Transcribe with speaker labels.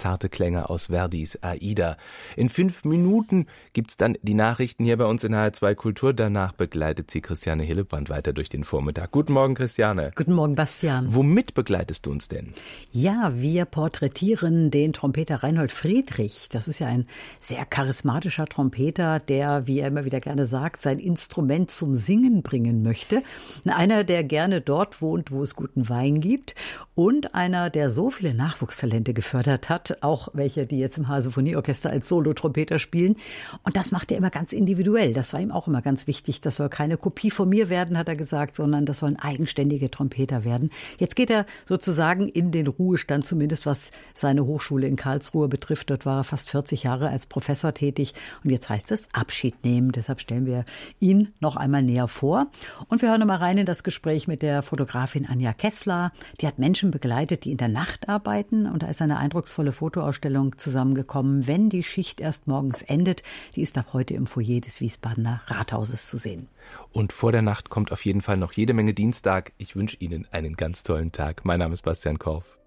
Speaker 1: zarte Klänge aus Verdis Aida. In 5 Minuten gibt's dann die Nachrichten hier bei uns in HR2 Kultur. Danach begleitet sie Christiane Hillebrand weiter durch den Vormittag. Guten Morgen, Christiane.
Speaker 2: Guten Morgen, Bastian.
Speaker 1: Womit begleitest du uns denn?
Speaker 2: Ja, wir porträtieren den Trompeter Reinhold Friedrich. Das ist ja ein sehr charismatischer Trompeter, der, wie er immer wieder gerne sagt, sein Instrument zum Singen bringen möchte. Einer, der gerne dort wohnt, wo es guten Wein gibt. Und einer, der so viele Nachwuchstalente gefördert hat, auch welche, die jetzt im HR-Symphonieorchester als Solo-Trompeter spielen. Und das macht er immer ganz individuell. Das war ihm auch immer ganz wichtig. Das soll keine Kopie von mir werden, hat er gesagt, sondern das sollen eigenständige Trompeter werden. Jetzt geht er sozusagen in den Ruhestand, zumindest was seine Hochschule in Karlsruhe betrifft. Dort war er fast 40 Jahre als Professor tätig. Und jetzt heißt es Abschied nehmen. Deshalb stellen wir ihn noch einmal näher vor. Und wir hören noch mal rein in das Gespräch mit der Fotografin Anja Kessler. Die hat Menschen begleitet, die in der Nacht arbeiten. Und da ist eine eindrucksvolle Fotoausstellung zusammengekommen, wenn die Schicht erst morgens endet. Die ist ab heute im Foyer des Wiesbadener Rathauses zu sehen.
Speaker 1: Und vor der Nacht kommt auf jeden Fall noch jede Menge Dienstag. Ich wünsche Ihnen einen ganz tollen Tag. Mein Name ist Bastian Korf.